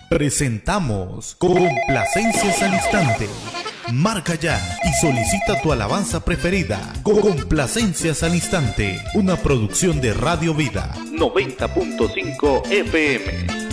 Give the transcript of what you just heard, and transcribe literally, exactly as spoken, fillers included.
Presentamos Complacencias al Instante. Marca ya y solicita tu alabanza preferida. Complacencias al Instante, una producción de Radio Vida noventa punto cinco F M.